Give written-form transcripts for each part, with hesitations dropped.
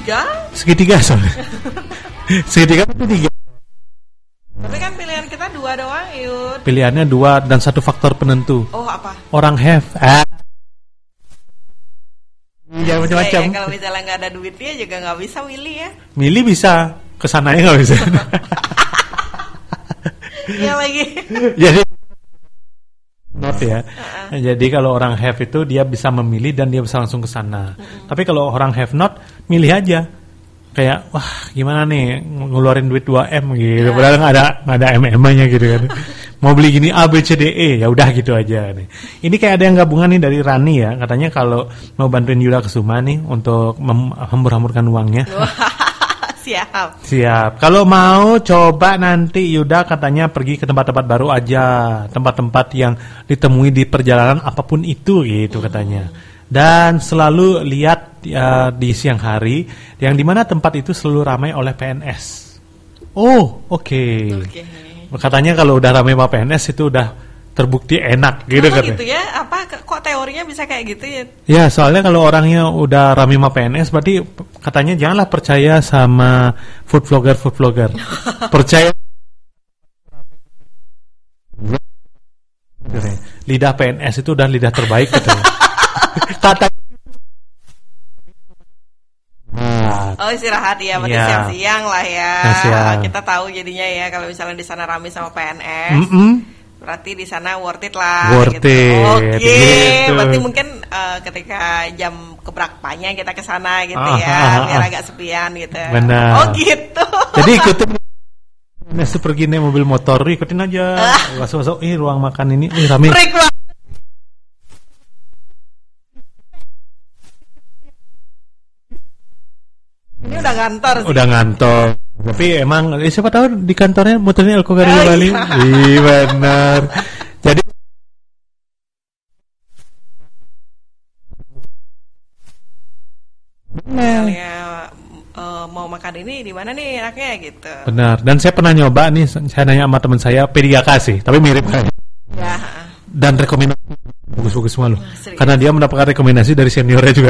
Segitiga soalnya. Segitiga itu 3. Tapi kan pilihan kita 2 doang, Yud. Pilihannya 2 dan satu faktor penentu. Oh, apa? Orang have. Ya macam-macam. Ya, kalau misalnya nggak ada duitnya juga nggak bisa milih ya. Milih bisa, kesananya nggak bisa. Iya lagi. Jadi not ya. Jadi kalau orang have itu dia bisa memilih dan dia bisa langsung ke sana. Tapi kalau orang have not, milih aja. Kayak wah gimana nih ngeluarin duit 2M gitu. Padahal nggak ada MM-nya gitu kan. Mau beli gini A B C D E ya udah gitu aja nih. Ini kayak ada yang gabungan nih dari Rani ya. Katanya kalau mau bantuin Yuda Kesuma nih untuk hambur-hamburkan uangnya. Siap. Kalau mau coba nanti Yuda katanya pergi ke tempat-tempat baru aja, tempat-tempat yang ditemui di perjalanan apapun itu gitu katanya. Dan selalu lihat di siang hari, yang dimana tempat itu selalu ramai oleh PNS. Oh, oke. Katanya kalau udah ramai sama PNS itu udah terbukti enak gitu kan. Gitu ya? Apa kok teorinya bisa kayak gitu ya? Ya, soalnya kalau orangnya udah ramai sama PNS berarti katanya janganlah percaya sama food vlogger. Percaya lidah PNS itu udah lidah terbaik katanya. Kata Oh istirahat ya, berarti siang-siang lah ya. Kita tahu jadinya ya kalau misalnya di sana ramai sama PNS, berarti di sana worth it lah. Worth it. Oke, gitu. Berarti mungkin ketika jam keberapanya kita ke sana gitu ya, biar agak sepian gitu. Benar. Oh gitu. Jadi ikutin pergi nih mobil motor, ikutin aja. Masuk-masuk, ruang makan ini, ramai. Ini udah ngantor. Tapi emang siapa tahu di kantornya motornya Alkogari Bali. Iya benar. Jadi mau makan ini di mana nih enaknya gitu. Benar. Dan saya pernah nyoba nih, saya nanya sama teman saya P3K sih, tapi mirip kayak. Ya. Dan rekomendasi bagus-bagus semua loh. Karena dia mendapatkan rekomendasi dari seniornya juga.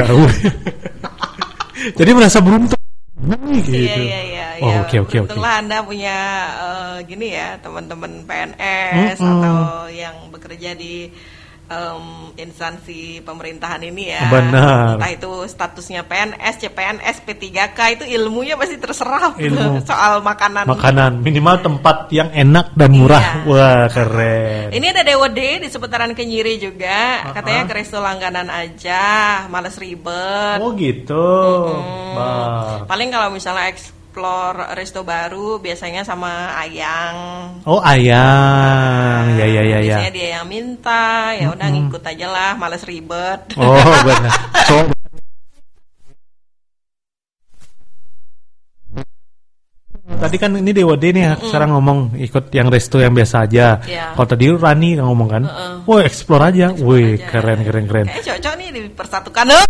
Jadi merasa beruntung. Gitu. Iya. Oke. Untunglah Anda punya gini ya teman-teman PNS atau yang bekerja di instansi pemerintahan ini ya. Benar. Entah itu statusnya PNS, CPNS, P3K itu ilmunya pasti terserap soal makanan. Makanan minimal tempat yang enak dan murah. Wah keren. Ini ada DWD di seputaran Kenyiri juga. Katanya ke resto langganan aja, males ribet. Oh gitu. Paling kalau misalnya explore resto baru biasanya sama Ayang. Oh Ayang, ya. Biasanya dia yang minta, ya udah ngikut aja lah, males ribet. Oh benar. Tadi kan ini DWD nih ya, sekarang ngomong ikut yang resto yang biasa aja. Kalau tadi Rani yang ngomong kan, explore aja. Wih keren. Kayak cocok nih dipersatukan.